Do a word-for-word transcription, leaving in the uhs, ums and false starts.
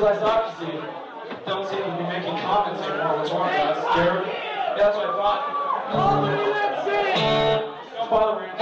what I thought, because they don't seem to be making comments anymore. What's wrong with that? Scared? Yeah, that's what I thought. Don't bother me.